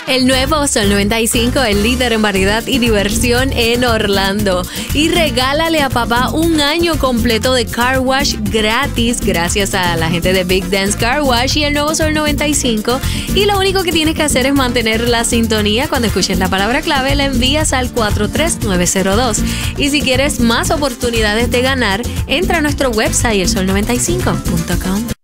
El nuevo Sol 95, el líder en variedad y diversión en Orlando. Y regálale a papá un año completo de car wash gratis gracias a la gente de Big Dance Car Wash y el nuevo Sol 95. Y lo único que tienes que hacer es mantener la sintonía. Cuando escuches la palabra clave, la envías al 43902. Y si quieres más oportunidades de ganar, entra a nuestro website, elsol95.com.